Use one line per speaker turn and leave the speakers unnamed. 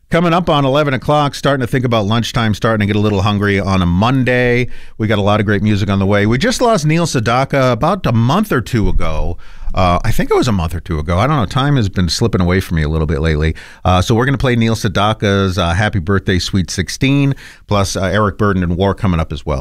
Coming up on 11 o'clock, starting to think about lunchtime, starting to get a little hungry on a Monday. We got a lot of great music on the way. We just lost Neil Sedaka about a month or two ago. I think it was a month or two ago. I don't know. Time has been slipping away from me a little bit lately. So we're going to play Neil Sedaka's Happy Birthday, Sweet 16, plus Eric Burdon and War coming up as well.